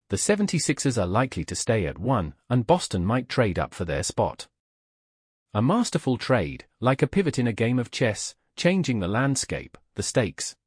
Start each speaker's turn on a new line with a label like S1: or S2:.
S1: the 76ers are likely to stay at 1, and Boston might trade up for their spot. A masterful trade, like a pivot in a game of chess, changing the landscape, the stakes.